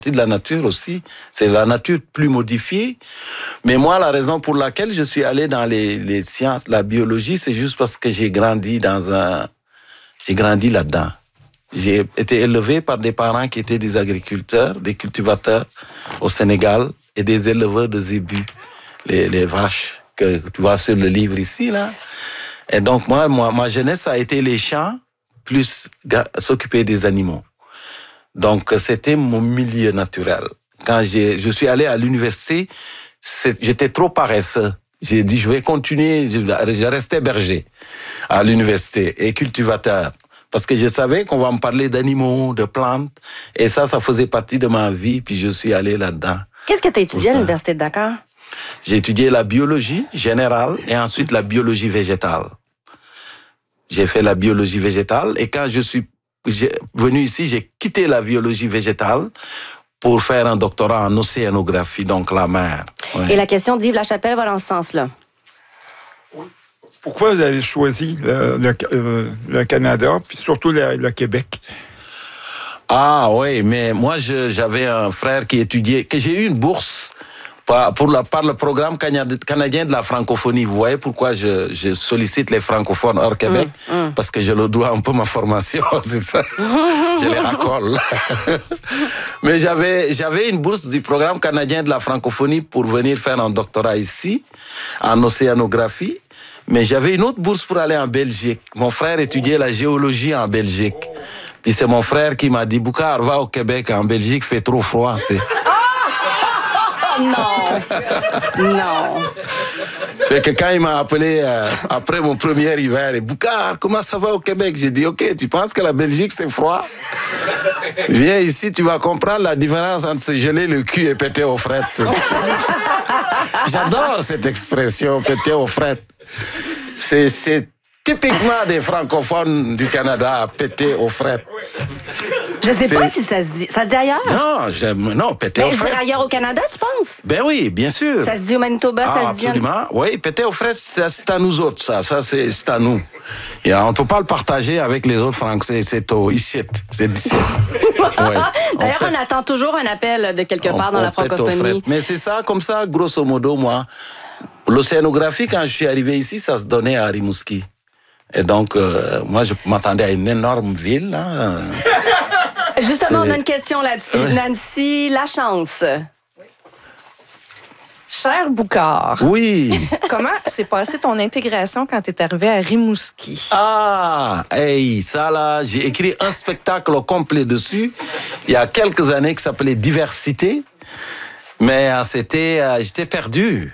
de la nature aussi. C'est la nature plus modifiée. Mais moi, la raison pour laquelle je suis allé dans les sciences, la biologie, c'est juste parce que j'ai grandi là-dedans. J'ai été élevé par des parents qui étaient des agriculteurs, des cultivateurs au Sénégal et des éleveurs de zébus, les vaches que tu vois sur le livre ici, là. Et donc, moi, ma jeunesse a été les champs plus s'occuper des animaux. Donc, c'était mon milieu naturel. Quand je suis allé à l'université, j'étais trop paresseux. J'ai dit, je vais continuer. Je restais berger à l'université et cultivateur. Parce que je savais qu'on va me parler d'animaux, de plantes. Et ça faisait partie de ma vie. Puis je suis allé là-dedans. Qu'est-ce que tu as étudié à l'Université de Dakar? J'ai étudié la biologie générale et ensuite la biologie végétale. J'ai fait la biologie végétale et quand je suis venu ici, j'ai quitté la biologie végétale pour faire un doctorat en océanographie, donc la mer. Ouais. Et la question d'Yves Lachapelle va dans ce sens-là. Pourquoi vous avez choisi le Canada, puis surtout le Québec? Ah oui, mais moi, j'avais un frère qui étudiait, que j'ai eu une bourse par le programme canadien de la francophonie. Vous voyez pourquoi je sollicite les francophones hors Québec? Parce que je leur dois un peu ma formation, c'est ça. Je les racole. Mais j'avais une bourse du programme canadien de la francophonie pour venir faire un doctorat ici, en océanographie. Mais j'avais une autre bourse pour aller en Belgique. Mon frère étudiait la géologie en Belgique. Puis c'est mon frère qui m'a dit, Boucar, va au Québec, en Belgique, fait trop froid. Non. Fait que quand il m'a appelé après mon premier hiver, et Boucar, comment ça va au Québec? J'ai dit, ok, tu penses que la Belgique c'est froid? Viens ici, tu vas comprendre la différence entre se geler le cul et péter aux frettes. J'adore cette expression, péter aux frettes. C'est typiquement des francophones du Canada, péter aux frettes. Je sais pas si ça se dit. Ça se dit ailleurs? Non, péter aux frettes. Ailleurs au Canada, tu penses? Ben oui, bien sûr. Ça se dit au Manitoba, ça se dit... Absolument. Oui, péter aux frettes, c'est à nous autres, ça. Ça, c'est à nous. Et on ne peut pas le partager avec les autres Français. C'est au ici. C'est d'ici. Ouais. D'ailleurs, on attend toujours un appel de quelque part dans la francophonie. Mais c'est ça, comme ça, grosso modo, moi. L'océanographie, quand je suis arrivé ici, ça se donnait à Rimouski. Et donc, moi, je m'attendais à une énorme ville. Hein. Justement, on a une question là-dessus. Ouais. Nancy Lachance. Cher Boucar. Oui. Comment s'est passée ton intégration quand tu es arrivé à Rimouski? Ah, hey, ça là, j'ai écrit un spectacle au complet dessus il y a quelques années qui s'appelait Diversité. Mais j'étais perdu.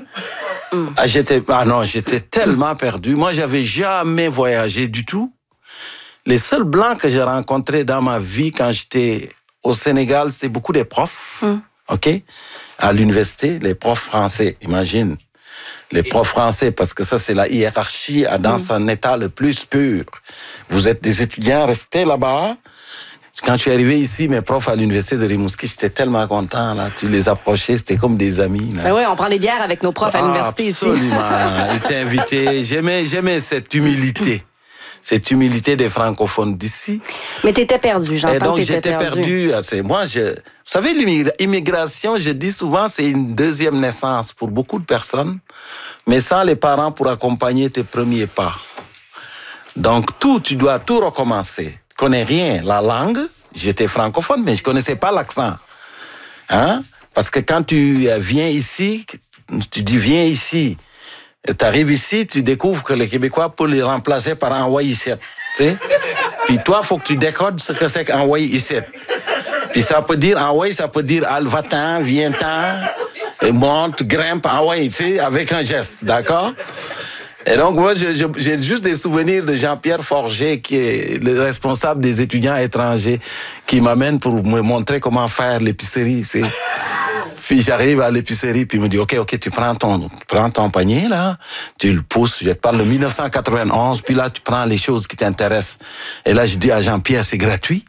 J'étais tellement perdu. Moi, j'avais jamais voyagé du tout. Les seuls blancs que j'ai rencontrés dans ma vie quand j'étais au Sénégal, c'était beaucoup des profs, ok, à l'université, les profs français, imagine. Les profs français, parce que ça, c'est la hiérarchie dans son état le plus pur. Vous êtes des étudiants, restez là-bas. Quand je suis arrivé ici, mes profs à l'université de Rimouski, j'étais tellement content, là. Tu les approchais, c'était comme des amis, là. Ben oui, on prend des bières avec nos profs à l'université ici. Absolument. Ils étaient invités. J'aimais cette humilité. Cette humilité des francophones d'ici. Mais t'étais perdu, j'entends. Et donc, que t'étais j'étais perdu. Moi, vous savez, l'immigration, je dis souvent, c'est une deuxième naissance pour beaucoup de personnes, mais sans les parents pour accompagner tes premiers pas. Donc, tu dois tout recommencer. Je connais rien. La langue, j'étais francophone, mais je connaissais pas l'accent. Hein? Parce que quand tu viens ici, tu dis viens ici. Tu arrives ici, tu découvres que les Québécois peuvent les remplacer par envoyer ici. Tu sais? Puis toi, il faut que tu décodes ce que c'est qu'envoyer ici. Puis ça peut dire envoyer, ça peut dire va-t'en, viens-t'en, monte, grimpe, envoyer, tu sais, avec un geste, d'accord? Et donc, moi, j'ai juste des souvenirs de Jean-Pierre Forger, qui est le responsable des étudiants étrangers, qui m'amène pour me montrer comment faire l'épicerie, tu sais. Puis j'arrive à l'épicerie, puis il me dit, OK, tu prends ton panier, là, tu le pousses, je te parle de 1991, puis là, tu prends les choses qui t'intéressent. Et là, je dis à Jean-Pierre, c'est gratuit?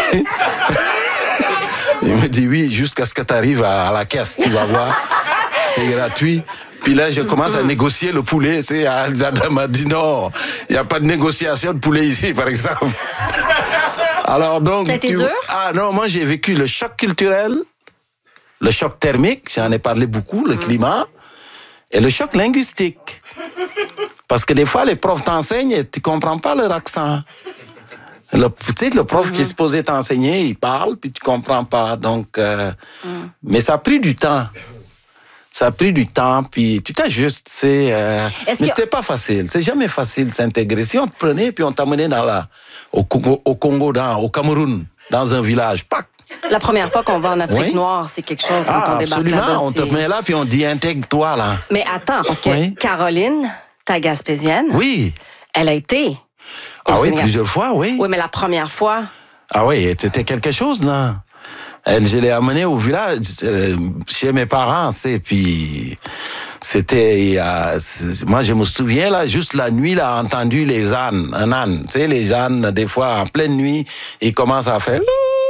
Il me dit, oui, jusqu'à ce que tu arrives à la caisse, tu vas voir, c'est gratuit. Puis là, je commence à négocier le poulet, tu sais, la dame m'a dit, non, il n'y a pas de négociation de poulet ici, par exemple. Alors donc, Ça a été dur? Ah non, moi j'ai vécu le choc culturel, le choc thermique, j'en ai parlé beaucoup, le climat, et le choc linguistique. Parce que des fois, les profs t'enseignent et tu comprends pas leur accent. Tu sais, le prof qui est supposé t'enseigner, il parle, puis tu comprends pas. Donc, mais ça a pris du temps. Ça a pris du temps, puis tu t'ajustes, tu sais. Mais c'était pas facile. C'est jamais facile de s'intégrer. Si on te prenait, puis on t'amenait au Congo, au Cameroun, dans un village, pac. La première fois qu'on va en Afrique noire, c'est quelque chose quand on débarque là-bas. Absolument, on te met là, puis on dit intègre-toi, là. Mais attends, parce que Caroline, ta Gaspésienne, elle a été au Sénégal. Plusieurs fois, oui. Oui, mais la première fois... Ah oui, c'était quelque chose, là. Je l'ai amenée au village, chez mes parents, puis c'était... moi, je me souviens, là, juste la nuit, là, entendu les ânes, un âne. Tu sais, les ânes, des fois, en pleine nuit, ils commencent à faire...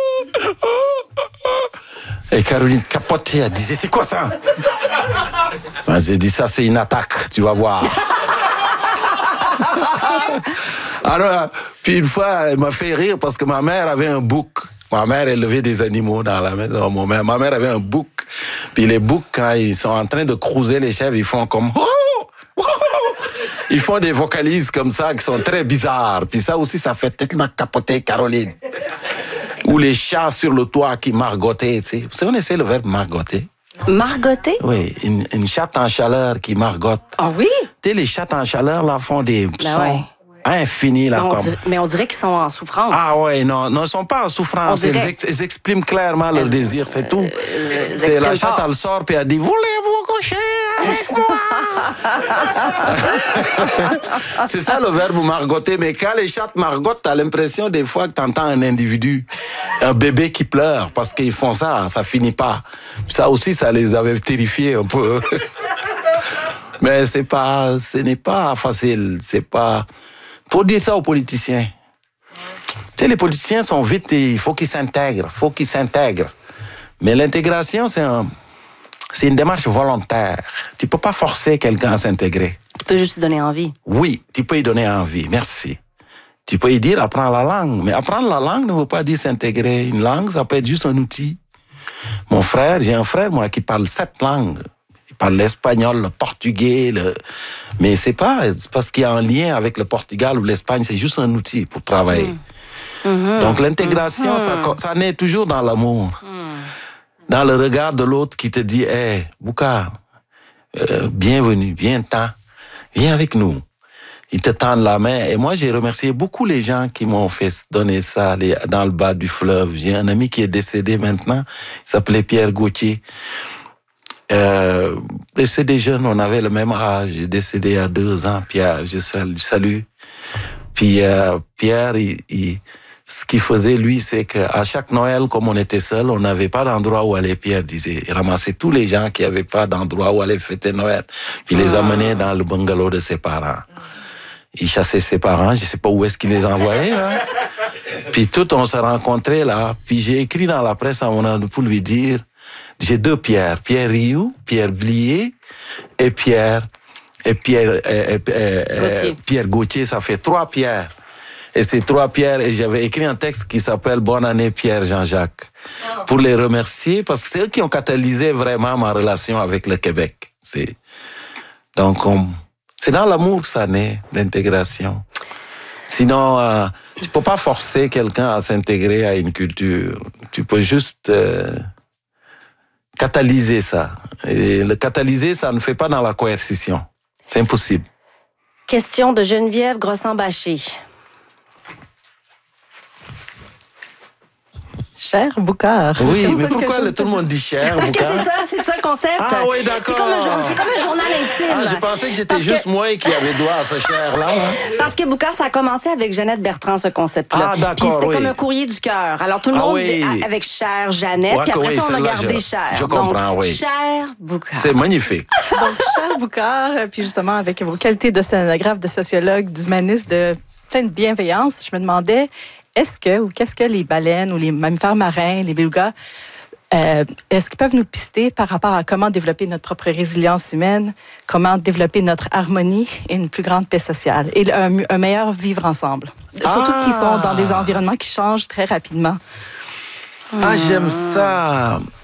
Et Caroline capotait, elle disait, c'est quoi ça? J'ai dit, ça, c'est une attaque, tu vas voir. Alors, puis une fois, elle m'a fait rire parce que ma mère avait un bouc. Ma mère élevait des animaux dans la maison. Ma mère avait un bouc. Puis les boucs, quand ils sont en train de cruiser les chèvres, ils font comme... Ils font des vocalises comme ça qui sont très bizarres. Puis ça aussi, ça fait tellement capoter Caroline. Ou les chats sur le toit qui margottaient, tu sais. Vous connaissez le verbe margotter? Margotter? Oui, une chatte en chaleur qui margotte. Ah oui? Tu sais, les chattes en chaleur, là, font des sons infinis, là, mais on dirait qu'ils sont en souffrance. Ah ouais, non, ils ne sont pas en souffrance. Ils expriment clairement leur désir, c'est tout. C'est la chatte, elle sort, puis elle dit, voulez-vous coucher avec moi? C'est ça le verbe margotter. Mais quand les chattes margottent, t'as l'impression des fois que t'entends un individu, un bébé qui pleure, parce qu'ils font ça, ça finit pas. Ça aussi, ça les avait terrifiés un peu. Mais ce n'est pas facile, c'est pas... Faut dire ça aux politiciens. Tu sais, les politiciens sont vite, il faut qu'ils s'intègrent, Mais l'intégration, c'est une démarche volontaire. Tu peux pas forcer quelqu'un à s'intégrer. Tu peux juste lui donner envie. Oui, tu peux lui donner envie, merci. Tu peux lui dire apprends la langue, mais apprendre la langue ne veut pas dire s'intégrer. Une langue, ça peut être juste un outil. J'ai un frère, moi, qui parle 7 langues. Il parle l'espagnol, le portugais, mais c'est pas parce qu'il y a un lien avec le Portugal ou l'Espagne, c'est juste un outil pour travailler. Donc l'intégration, ça naît toujours dans l'amour. Dans le regard de l'autre qui te dit, hey, Bouka, bienvenue, viens avec nous. Ils te tendent la main. Et moi, j'ai remercié beaucoup les gens qui m'ont fait donner ça dans le bas du fleuve. J'ai un ami qui est décédé maintenant, il s'appelait Pierre Gauthier. Décédé jeune, on avait le même âge, décédé il y a 2 ans, Pierre, je salue. Puis Pierre, ce qu'il faisait, lui, c'est qu'à chaque Noël, comme on était seul, on n'avait pas d'endroit où aller, Pierre disait. Il ramassait tous les gens qui n'avaient pas d'endroit où aller fêter Noël, puis il les amenait dans le bungalow de ses parents. Il chassait ses parents, je ne sais pas où est-ce qu'il les envoyait, là. Puis on se rencontrait là, puis j'ai écrit dans la presse à mon âge pour lui dire, j'ai 2 Pierre, Pierre Rioux, Pierre Blier et Pierre Gauthier, ça fait 3 Pierre. Et ces 3 Pierre, et j'avais écrit un texte qui s'appelle Bonne année Pierre Jean-Jacques, pour les remercier, parce que c'est eux qui ont catalysé vraiment ma relation avec le Québec. Donc, c'est dans l'amour que ça naît, l'intégration. Sinon, tu peux pas forcer quelqu'un à s'intégrer à une culture. Tu peux juste catalyser ça. Et le catalyser, ça ne fait pas dans la coercition. C'est impossible. Question de Geneviève Grossan-Bachée. Cher Boucard. Oui, mais pourquoi tout le monde dit cher, Parce Boucard? que c'est ça le concept. Ah oui, d'accord. C'est comme un journal intime. Je pensais que j'étais juste moi qui avait droit à ce cher-là. Parce que Boucard, ça a commencé avec Jeannette Bertrand, ce concept-là. Ah, d'accord, puis c'était comme un courrier du cœur. Alors tout le monde avec Cher Jeannette, puis après ça, on a gardé Cher. Je comprends, donc, oui. Cher Boucard. C'est magnifique. Donc, Cher Boucard, puis justement, avec vos qualités de scénographe, de sociologue, d'humaniste, de plein de bienveillance, je me demandais, qu'est-ce que les baleines ou les mammifères marins, les belugas, Est-ce qu'ils peuvent nous pister par rapport à comment développer notre propre résilience humaine, comment développer notre harmonie et une plus grande paix sociale et un meilleur vivre ensemble? Surtout qu'ils sont dans des environnements qui changent très rapidement. Ah, j'aime ça.